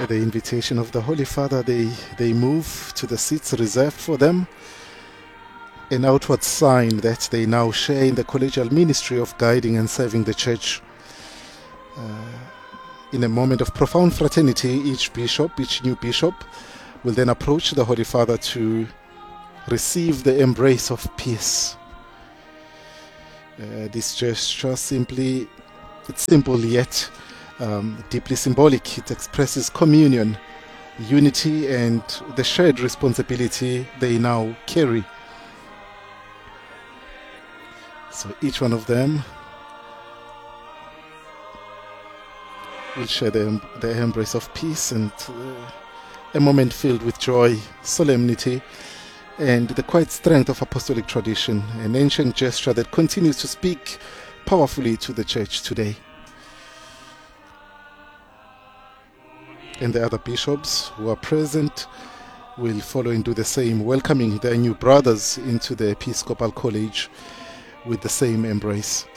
At the invitation of the Holy Father, they move to the seats reserved for them, an outward sign that they now share in the collegial ministry of guiding and serving the Church. In a moment of profound fraternity, each new bishop, will then approach the Holy Father to receive the embrace of peace. This gesture it's simple yet deeply symbolic. It expresses communion, unity, and the shared responsibility they now carry. So each one of them will share the embrace of peace and a moment filled with joy, solemnity, and the quiet strength of apostolic tradition, an ancient gesture that continues to speak powerfully to the Church today. And the other bishops who are present will follow and do the same, welcoming their new brothers into the Episcopal College with the same embrace.